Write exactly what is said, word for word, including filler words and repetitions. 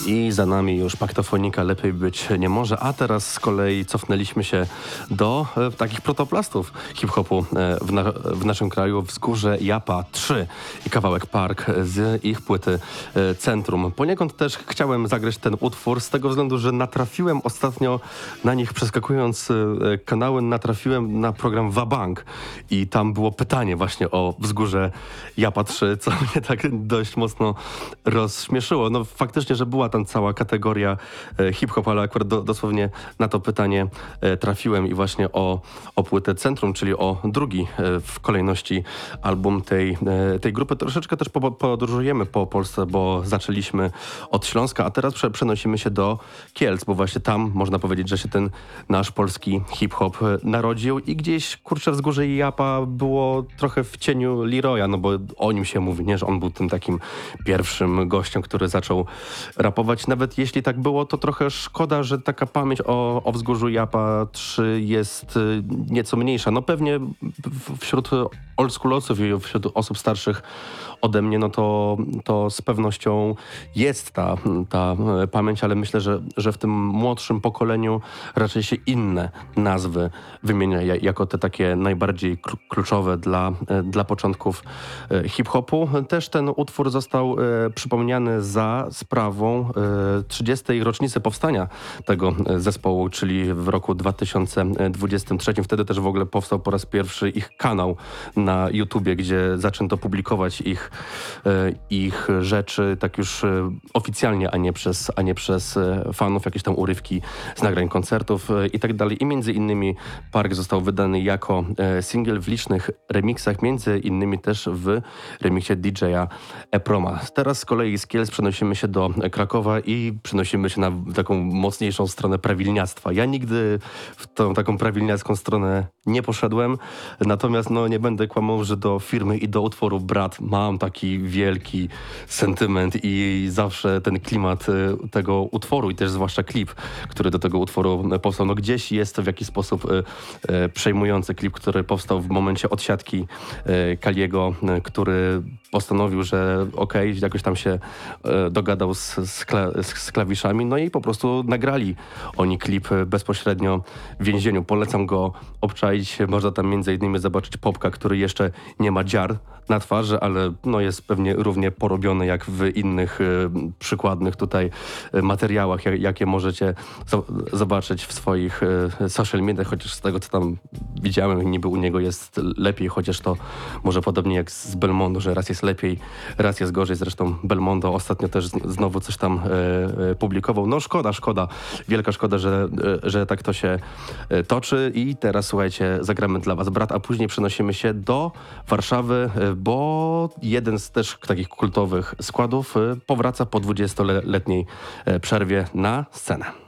I za nami już Paktofonika, lepiej być nie może, a teraz z kolei cofnęliśmy się do e, takich protoplastów hip-hopu e, w, na, w naszym kraju, Wzgórze Japa trzy i kawałek Park z ich płyty e, Centrum. Poniekąd też chciałem zagrać ten utwór z tego względu, że natrafiłem ostatnio na nich, przeskakując e, kanały, natrafiłem na program Wabank i tam było pytanie właśnie o Wzgórze Japa trzy, co mnie tak dość mocno rozśmieszyło. No faktycznie, że była tam cała kategoria e, hip-hop, ale akurat do, dosłownie na to pytanie e, trafiłem i właśnie o, o płytę Centrum, czyli o drugi e, w kolejności album tej, e, tej grupy. Troszeczkę też po, podróżujemy po Polsce, bo zaczęliśmy od Śląska, a teraz prze, przenosimy się do Kielc, bo właśnie tam można powiedzieć, że się ten nasz polski hip-hop narodził i gdzieś, kurczę, Wzgórze Japa było trochę w cieniu Leroya, no bo o nim się mówi, nie, że on był tym takim pierwszym gościem, który zaczął rapować. Nawet jeśli tak było, to trochę szkoda, że taka pamięć o, o Wzgórzu Japa trzy jest y, nieco mniejsza. No pewnie w, wśród oldschoolowców i wśród osób starszych ode mnie, no to, to z pewnością jest ta, ta pamięć, ale myślę, że, że w tym młodszym pokoleniu raczej się inne nazwy wymienia jako te takie najbardziej kluczowe dla, dla początków hip-hopu. Też ten utwór został e, przypomniany za sprawą e, trzydziestej rocznicy powstania tego zespołu, czyli w roku dwa tysiące dwudziestym trzecim. Wtedy też w ogóle powstał po raz pierwszy ich kanał na YouTubie, gdzie zaczęto publikować ich, e, ich rzeczy tak już e, oficjalnie, a nie przez, a nie przez e, fanów, jakieś tam urywki z nagrań koncertów e, i tak dalej. I między innymi Park został wydany jako e, singiel w licznych remixach, między innymi też w remiksie D J-a Eproma. Teraz z kolei z Kielc przenosimy się do Krakowa i przenosimy się na taką mocniejszą stronę prawilniactwa. Ja nigdy w tą taką prawilniacką stronę nie poszedłem, natomiast no nie będę kłamał, że do firmy i do utworu Brat mam taki wielki sentyment i zawsze ten klimat tego utworu i też zwłaszcza klip, który do tego utworu powstał, no gdzieś jest to w jakiś sposób e, e, przejmujący klip, który powstał w momencie odsiadki e, Kaliego, e, który postanowił, że okej, okay, jakoś tam się e, dogadał z, z, kla, z, z klawiszami, no i po prostu nagrali oni klip bezpośrednio w więzieniu. Polecam go obczaić, można tam między innymi zobaczyć Popka, który jeszcze nie ma dziar na twarzy, ale no jest pewnie równie porobiony jak w innych e, przykładnych tutaj e, materiałach, jak, jakie możecie zo- zobaczyć w swoich e, social mediach, chociaż z tego, co tam widziałem, niby u niego jest lepiej, chociaż to może podobnie jak z Belmondo, że raz jest lepiej, raz jest gorzej. Zresztą Belmondo ostatnio też z- znowu coś tam e, e, publikował. No szkoda, szkoda. Wielka szkoda, że, e, że tak to się e, toczy. I teraz, słuchajcie, zagramy dla was Brat, a później przenosimy się do Warszawy, e, bo jeden z też takich kultowych składów e, powraca po dwudziestoletniej e, przerwie na scenę.